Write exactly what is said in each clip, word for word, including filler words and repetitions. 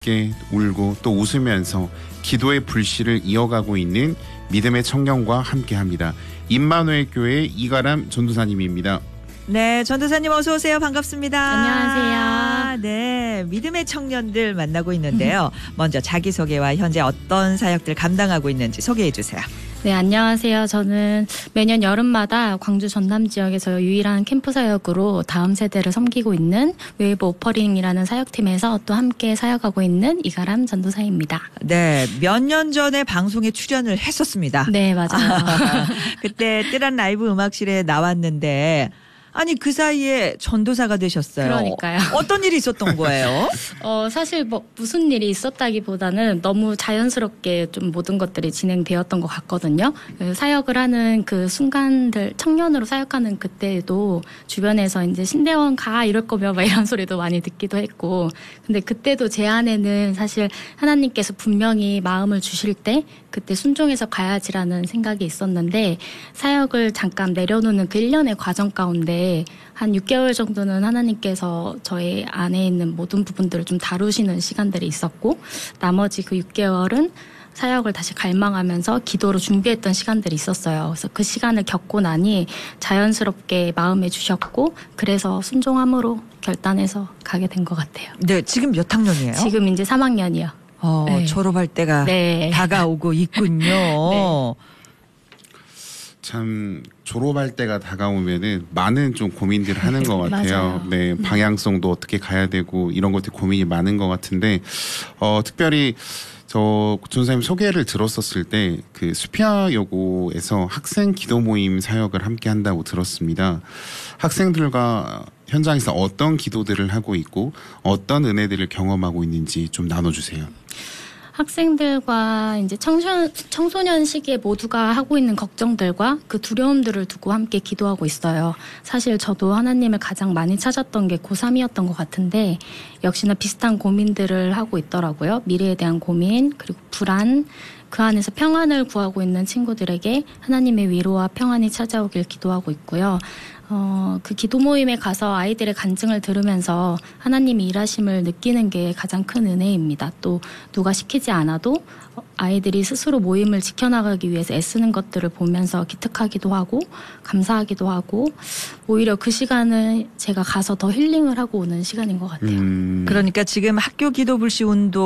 함께 울고 또 웃으면서 기도의 불씨를 이어가고 있는 믿음의 청년과 함께합니다. 임마누엘 교회 이가람 전도사님입니다. 네, 전도사님 어서 오세요. 반갑습니다. 안녕하세요. 네, 믿음의 청년들 만나고 있는데요. 먼저 자기소개와 현재 어떤 사역들 감당하고 있는지 소개해 주세요. 네, 안녕하세요. 저는 매년 여름마다 광주 전남 지역에서 유일한 캠프 사역으로 다음 세대를 섬기고 있는 웨이브 오퍼링이라는 사역팀에서 또 함께 사역하고 있는 이가람 전도사입니다. 네, 몇 년 전에 방송에 출연을 했었습니다. 네, 맞아요. 그때 뜨란 라이브 음악실에 나왔는데 아니 그 사이에 전도사가 되셨어요. 그러니까요. 어떤 일이 있었던 거예요? 어, 사실 뭐 무슨 일이 있었다기보다는 너무 자연스럽게 좀 모든 것들이 진행되었던 것 같거든요. 그 사역을 하는 그 순간들, 청년으로 사역하는 그때도 주변에서 이제 신대원 가 이럴 거면 막 이런 소리도 많이 듣기도 했고, 근데 그때도 제 안에는 사실 하나님께서 분명히 마음을 주실 때 그때 순종해서 가야지라는 생각이 있었는데, 사역을 잠깐 내려놓는 그 일 년의 과정 가운데 한 육 개월 정도는 하나님께서 저의 안에 있는 모든 부분들을 좀 다루시는 시간들이 있었고, 나머지 그 육 개월은 사역을 다시 갈망하면서 기도로 준비했던 시간들이 있었어요. 그래서 그 시간을 겪고 나니 자연스럽게 마음에 주셨고, 그래서 순종함으로 결단해서 가게 된 것 같아요. 네, 지금 몇 학년이에요? 지금 이제 삼 학년이요. 어, 네. 졸업할 때가 네. 다가오고 있군요. 네. 참 졸업할 때가 다가오면은 많은 좀 고민들을 하는 것 같아요. 맞아요. 네, 방향성도 어떻게 가야 되고 이런 것들 고민이 많은 것 같은데, 어, 특별히 저 전도사님 소개를 들었었을 때 그 수피아 여고에서 학생 기도 모임 사역을 함께 한다고 들었습니다. 학생들과 현장에서 어떤 기도들을 하고 있고 어떤 은혜들을 경험하고 있는지 좀 나눠주세요. 학생들과 이제 청소년, 청소년 시기에 모두가 하고 있는 걱정들과 그 두려움들을 두고 함께 기도하고 있어요. 사실 저도 하나님을 가장 많이 찾았던 게 고삼이었던 것 같은데, 역시나 비슷한 고민들을 하고 있더라고요. 미래에 대한 고민, 그리고 불안, 그 안에서 평안을 구하고 있는 친구들에게 하나님의 위로와 평안이 찾아오길 기도하고 있고요. 어, 그 기도 모임에 가서 아이들의 간증을 들으면서 하나님이 일하심을 느끼는 게 가장 큰 은혜입니다. 또 누가 시키지 않아도 아이들이 스스로 모임을 지켜나가기 위해서 애쓰는 것들을 보면서 기특하기도 하고 감사하기도 하고, 오히려 그 시간은 제가 가서 더 힐링을 하고 오는 시간인 것 같아요. 음. 그러니까 지금 학교 기도 불씨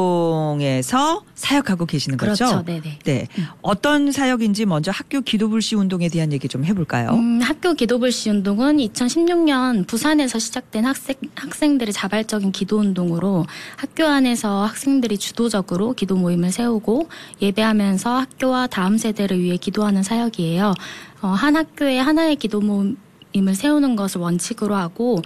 운동에서 사역하고 계시는 거죠? 그렇죠. 네네. 네. 음. 어떤 사역인지 먼저 학교 기도 불씨 운동에 대한 얘기 좀 해볼까요? 음, 학교 기도불씨 운동은 이천십육 년 부산에서 시작된 학생, 학생들의 자발적인 기도 운동으로 학교 안에서 학생들이 주도적으로 기도 모임을 세우고 예배하면서 학교와 다음 세대를 위해 기도하는 사역이에요. 어, 한 학교에 하나의 기도 모임을 세우는 것을 원칙으로 하고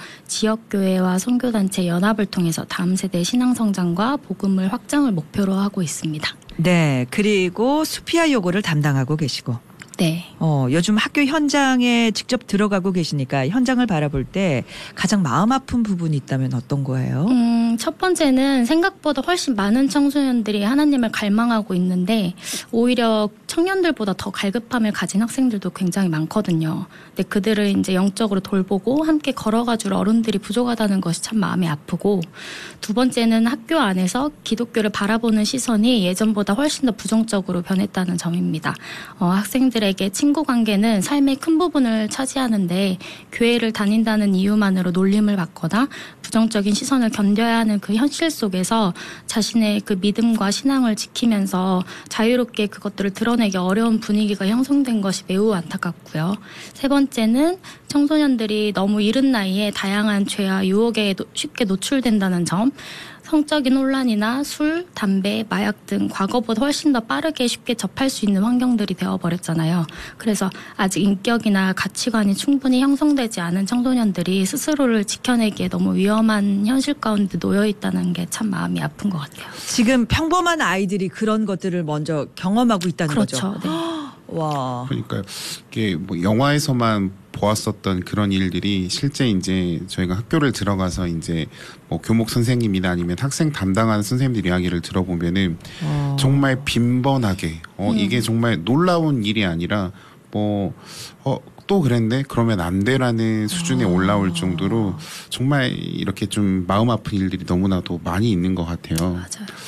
지역교회와 선교단체 연합을 통해서 다음 세대의 신앙성장과 복음을 확장을 목표로 하고 있습니다. 네. 그리고 수피아 요고를 담당하고 계시고. 네. 어, 요즘 학교 현장에 직접 들어가고 계시니까 현장을 바라볼 때 가장 마음 아픈 부분이 있다면 어떤 거예요? 음, 첫 번째는 생각보다 훨씬 많은 청소년들이 하나님을 갈망하고 있는데 오히려 청년들보다 더 갈급함을 가진 학생들도 굉장히 많거든요. 근데 그들을 이제 영적으로 돌보고 함께 걸어가줄 어른들이 부족하다는 것이 참 마음이 아프고, 두 번째는 학교 안에서 기독교를 바라보는 시선이 예전보다 훨씬 더 부정적으로 변했다는 점입니다. 어, 학생들에게 친구 관계는 삶의 큰 부분을 차지하는데 교회를 다닌다는 이유만으로 놀림을 받거나 부정적인 시선을 견뎌야 하는 그 현실 속에서 자신의 그 믿음과 신앙을 지키면서 자유롭게 그것들을 드러내기 어려운 분위기가 형성된 것이 매우 안타깝고요. 세 번째는 청소년들이 너무 이른 나이에 다양한 죄와 유혹에 쉽게 노출된다는 점, 성적인 혼란이나 술, 담배, 마약 등 과거보다 훨씬 더 빠르게 쉽게 접할 수 있는 환경들이 되어버렸잖아요. 그래서 아직 인격이나 가치관이 충분히 형성되지 않은 청소년들이 스스로를 지켜내기에 너무 위험한 현실 가운데 놓여 있다는 게 참 마음이 아픈 것 같아요. 지금 평범한 아이들이 그런 것들을 먼저 경험하고 있다는 그렇죠. 거죠. 네. 와. 그러니까 이게 뭐 영화에서만 보았었던 그런 일들이 실제 이제 저희가 학교를 들어가서 이제 뭐 교목 선생님이나 아니면 학생 담당하는 선생님들 이야기를 들어보면은 어. 정말 빈번하게 어 음. 이게 정말 놀라운 일이 아니라 뭐 어 또 그랬네? 그러면 안 돼라는 수준에 아. 올라올 정도로 정말 이렇게 좀 마음 아픈 일들이 너무나도 많이 있는 것 같아요. 맞아요.